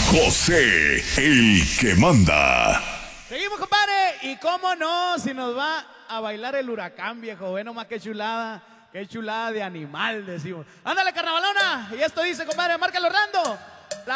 José, el que manda. Seguimos, compadre. Y cómo no, si nos va a bailar el huracán, viejo. Ve nomás qué chulada de animal, decimos. Ándale, carnavalona. Y esto dice, compadre, márcalo, Orlando.